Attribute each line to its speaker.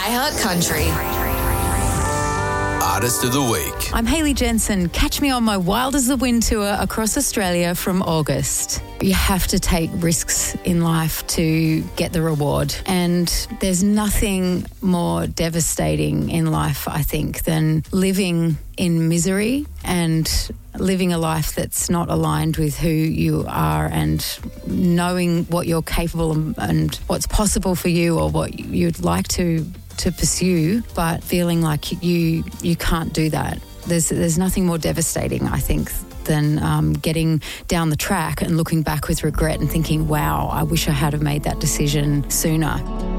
Speaker 1: iHeart Country.
Speaker 2: Artist of the Week.
Speaker 3: I'm Hayley Jensen. Catch me on my Wild as the Wind tour across Australia from August. You have to take risks in life to get the reward. And there's nothing more devastating in life, I think, than living in misery and living a life that's not aligned with who you are and knowing what you're capable and what's possible for you or what you'd like to pursue, but feeling like you can't do that. There's nothing more devastating, I think, than getting down the track and looking back with regret and thinking, wow, I wish I had have made that decision sooner.